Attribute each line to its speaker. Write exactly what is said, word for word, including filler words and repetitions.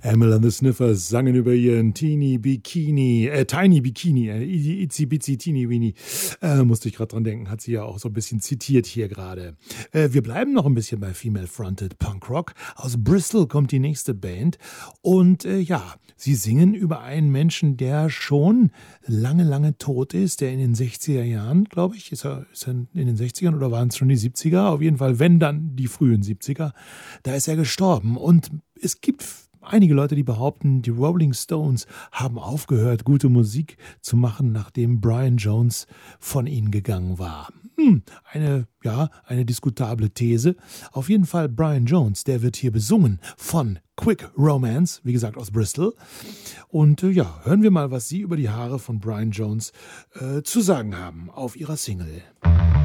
Speaker 1: Amyl and the Sniffers sangen über ihren Teeny Bikini, äh, Tiny Bikini, äh, Itzy Bitsy Teeny Weeny. Äh, musste ich gerade dran denken, hat sie ja auch so ein bisschen zitiert hier gerade. Äh, wir bleiben noch ein bisschen bei Female Fronted Punk Rock. Aus Bristol kommt die nächste Band. Und äh, ja, sie singen über einen Menschen, der schon lange, lange tot ist, der in den sechziger Jahren, glaube ich, ist er, ist er in den sechzigern oder waren es schon die siebziger? Auf jeden Fall, wenn dann die frühen siebziger. Da ist er gestorben. Und es gibt einige Leute, die behaupten, die Rolling Stones haben aufgehört, gute Musik zu machen, nachdem Brian Jones von ihnen gegangen war. Hm, eine, ja, eine diskutable These. Auf jeden Fall Brian Jones, der wird hier besungen von Quick Romance, wie gesagt aus Bristol. Und äh, ja, hören wir mal, was Sie über die Haare von Brian Jones äh, zu sagen haben auf ihrer Single.